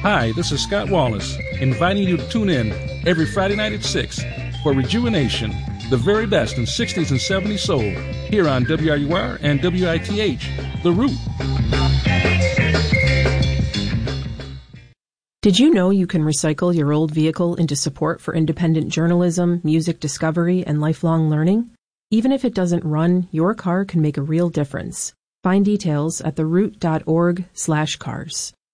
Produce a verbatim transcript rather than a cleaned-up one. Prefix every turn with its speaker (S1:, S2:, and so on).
S1: Hi, this is Scott Wallace, inviting you to tune in every Friday night at six for Rejuvenation, the very best in sixties and seventies soul, here on W R U R and W I T H, The Root.
S2: Did you know you can recycle your old vehicle into support for independent journalism, music discovery, and lifelong learning? Even if it doesn't run, your car can make a real difference. Find details at the root dot org slash cars.